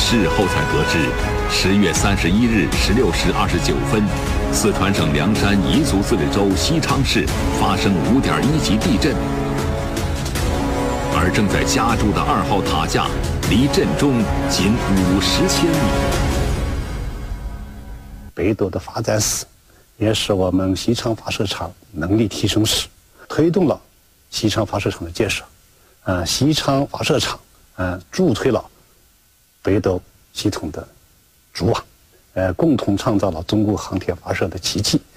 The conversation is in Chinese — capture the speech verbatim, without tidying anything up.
事后才得知，十月三十一日十六时二十九分，四川省凉山彝族自治州西昌市发生五点一级地震，而正在加筑的二号塔架离震中仅五十千米。 北斗的发展史，也是我们西昌发射场能力提升史，推动了西昌发射场的建设。呃，西昌发射场，呃，助推了北斗系统的筑网，呃，共同创造了中国航天发射的奇迹。